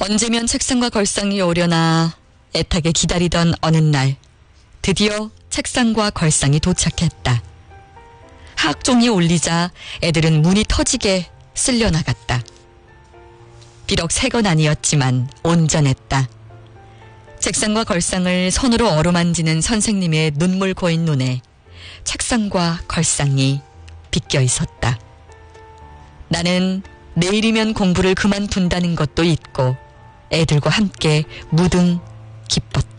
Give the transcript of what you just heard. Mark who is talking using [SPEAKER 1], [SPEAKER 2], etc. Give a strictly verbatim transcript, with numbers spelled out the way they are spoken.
[SPEAKER 1] 언제면 책상과 걸상이 오려나 애타게 기다리던 어느 날 드디어 책상과 걸상이 도착했다. 학종이 울리자 애들은 문이 터지게 쓸려나갔다. 비록 새 건 아니었지만 온전했다. 책상과 걸상을 손으로 어루만지는 선생님의 눈물 고인 눈에 책상과 걸상이 비껴 있었다. 나는 내일이면 공부를 그만둔다는 것도 잊고 애들과 함께 무등 기뻤다.